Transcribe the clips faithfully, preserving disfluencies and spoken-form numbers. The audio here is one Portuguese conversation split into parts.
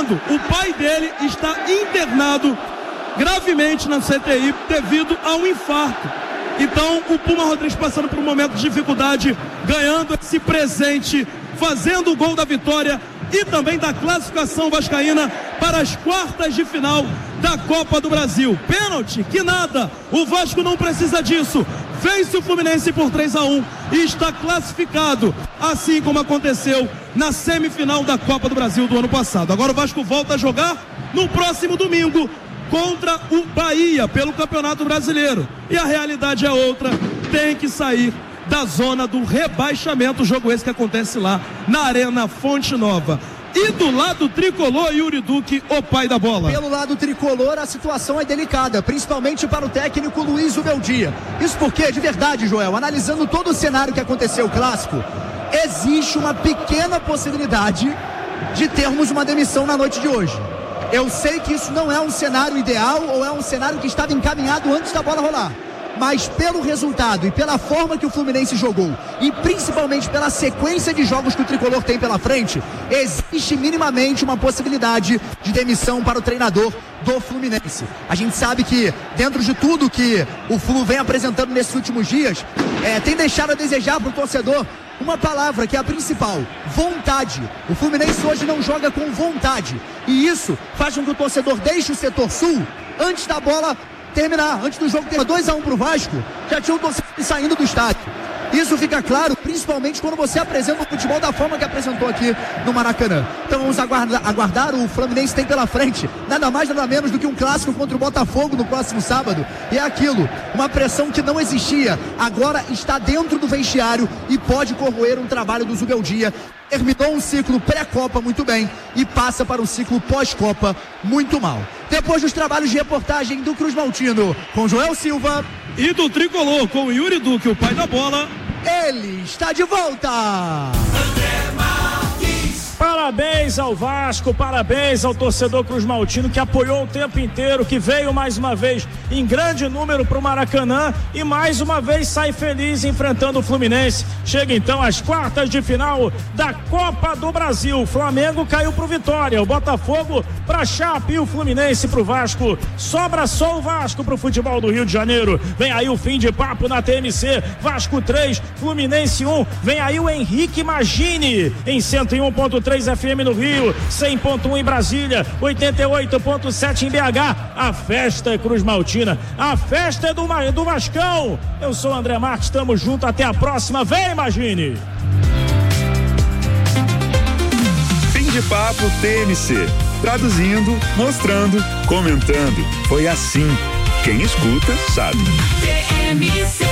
lembrando, o pai dele está internado gravemente na C T I devido a um infarto. Então o Puma Rodrigues passando por um momento de dificuldade, ganhando esse presente, fazendo o gol da vitória e também da classificação vascaína para as quartas de final da Copa do Brasil. Pênalti, que nada, o Vasco não precisa disso. Vence o Fluminense por três a um e está classificado, assim como aconteceu na semifinal da Copa do Brasil do ano passado. Agora o Vasco volta a jogar no próximo domingo contra o Bahia pelo Campeonato Brasileiro. E a realidade é outra, tem que sair da zona do rebaixamento, jogo esse que acontece lá na Arena Fonte Nova. E do lado tricolor, Yuri Duque, o pai da bola. Pelo lado tricolor, a situação é delicada, principalmente para o técnico Luiz Ubeldia. Isso porque, de verdade, Joel, analisando todo o cenário que aconteceu, o clássico, existe uma pequena possibilidade de termos uma demissão na noite de hoje. Eu sei que isso não é um cenário ideal ou é um cenário que estava encaminhado antes da bola rolar. Mas pelo resultado e pela forma que o Fluminense jogou e principalmente pela sequência de jogos que o tricolor tem pela frente, existe minimamente uma possibilidade de demissão para o treinador do Fluminense. A gente sabe que dentro de tudo que o Flu vem apresentando nesses últimos dias, é, tem deixado a desejar para o torcedor uma palavra que é a principal: vontade. O Fluminense hoje não joga com vontade e isso faz com que o torcedor deixe o setor sul antes da bola terminar, antes do jogo ter dois a um pro Vasco, já tinha um torcedor saindo do estádio. Isso fica claro, principalmente quando você apresenta o futebol da forma que apresentou aqui no Maracanã. Então vamos aguardar, aguardar, o Fluminense tem pela frente nada mais, nada menos do que um clássico contra o Botafogo no próximo sábado. E é aquilo, uma pressão que não existia, agora está dentro do vestiário e pode corroer um trabalho do Zubeldia. Terminou um ciclo pré-Copa muito bem e passa para um ciclo pós-Copa muito mal. Depois dos trabalhos de reportagem do Cruz Maltino com Joel Silva e do tricolor com Yuri Duque, o pai da bola, ele está de volta. Parabéns ao Vasco, parabéns ao torcedor Cruz Maltino que apoiou o tempo inteiro, que veio mais uma vez em grande número para o Maracanã e mais uma vez sai feliz enfrentando o Fluminense. Chega então às quartas de final da Copa do Brasil. O Flamengo caiu pro Vitória, o Botafogo pra Chape e o Fluminense pro Vasco. Sobra só o Vasco pro futebol do Rio de Janeiro. Vem aí o fim de papo na T M C. Vasco três, Fluminense um. Vem aí o Henrique Magini em cento e um ponto três F M no Rio, cem ponto um em Brasília, oitenta e oito ponto sete em B H. A festa é Cruz Maltina, a festa é do, do Vascão. Eu sou o André Marques, estamos juntos, até a próxima. Vem, Magini! Fim de papo T M C, traduzindo, mostrando, comentando. Foi assim, quem escuta sabe. T M C.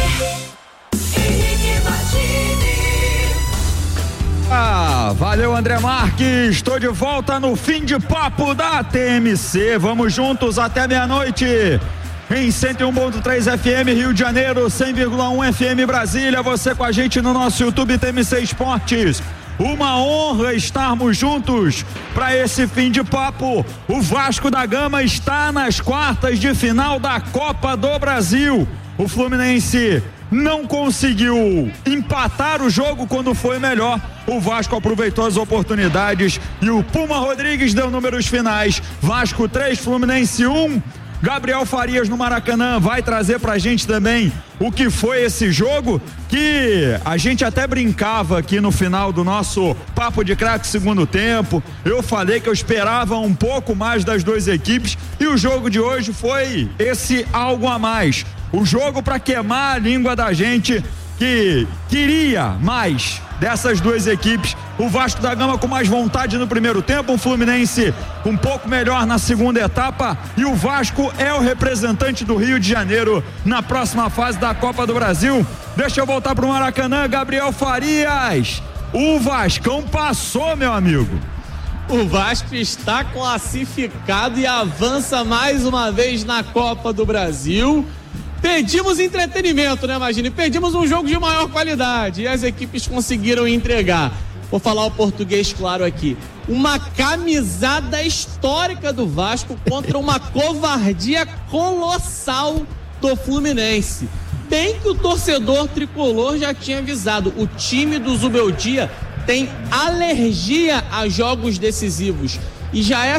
Ah, valeu, André Marques, estou de volta no fim de papo da T M C, vamos juntos até meia-noite, em cento e um ponto três F M Rio de Janeiro, cem vírgula um F M Brasília, você com a gente no nosso YouTube T M C Esportes. Uma honra estarmos juntos para esse fim de papo. O Vasco da Gama está nas quartas de final da Copa do Brasil. O Fluminense não conseguiu empatar o jogo quando foi melhor. O Vasco aproveitou as oportunidades e o Puma Rodrigues deu números finais. Vasco três, Fluminense um. Gabriel Farias no Maracanã vai trazer pra gente também o que foi esse jogo, que a gente até brincava aqui no final do nosso Papo de Craque segundo tempo. Eu falei que eu esperava um pouco mais das duas equipes e o jogo de hoje foi esse algo a mais. O jogo para queimar a língua da gente que queria mais dessas duas equipes. O Vasco da Gama com mais vontade no primeiro tempo, o Fluminense um pouco melhor na segunda etapa e o Vasco é o representante do Rio de Janeiro na próxima fase da Copa do Brasil. Deixa eu voltar pro Maracanã, Gabriel Farias. O Vascão passou, meu amigo. O Vasco está classificado e avança mais uma vez na Copa do Brasil. Pedimos entretenimento, né, Magini? Pedimos um jogo de maior qualidade e as equipes conseguiram entregar. Vou falar o português claro aqui. Uma camisada histórica do Vasco contra uma covardia colossal do Fluminense. Bem que o torcedor tricolor já tinha avisado, o time do Zubeldia tem alergia a jogos decisivos. E já é